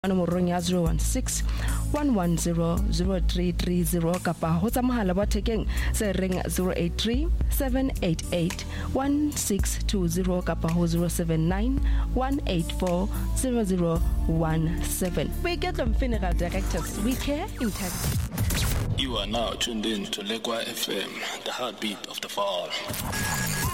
nomorong ya 016 110 0330 kapa ho tsa mohala wa thekeng se reng 083 788 1620 kapa ho 079 184 0017. We get them funeral directors. We care integrity. You are now tuned in to Lekwa FM, the heartbeat of the fall.